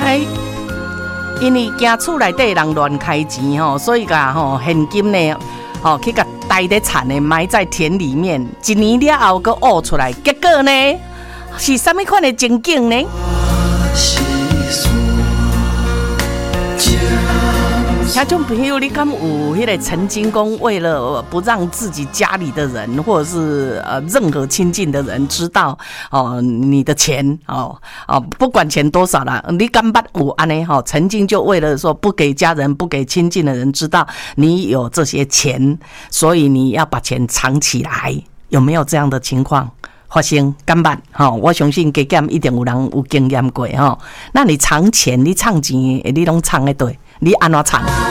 因为惊厝内底人乱开钱吼，所以甲现金呢去甲呆在田的埋在田里面，一年了后佫挖出来，结果呢是什么款的情景呢？听众朋友，你敢有迄个曾经讲为了不让自己家里的人或者是任何亲近的人知道你的钱不管钱多少啦，你敢捌有安尼曾经就为了说不给家人不给亲近的人知道你有这些钱，所以你要把钱藏起来，有没有这样的情况发生？敢捌我相信加减一定有人有经验过那你藏钱你藏钱你拢藏得对，你安怎藏？